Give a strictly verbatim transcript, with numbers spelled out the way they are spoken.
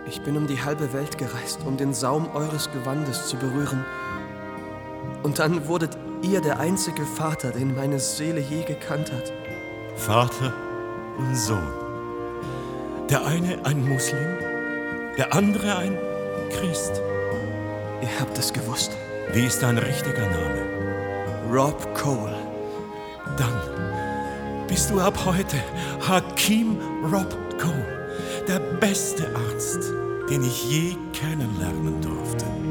Ich bin um die halbe Welt gereist, um den Saum eures Gewandes zu berühren. Und dann wurdet ihr der einzige Vater, den meine Seele je gekannt hat. Vater und Sohn. Der eine ein Muslim, der andere ein Christ. Ihr habt es gewusst. Wie ist dein richtiger Name? Rob Cole. Dann bist du ab heute Hakim Rob Cole, der beste Arzt, den ich je kennenlernen durfte.